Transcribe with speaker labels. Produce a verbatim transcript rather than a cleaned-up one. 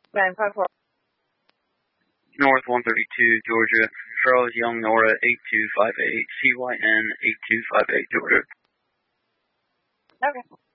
Speaker 1: nine five four.
Speaker 2: North one thirty-two, Georgia. Charles Young, Nora, eight two five eight. C Y N eight two five eight, Georgia.
Speaker 1: Okay.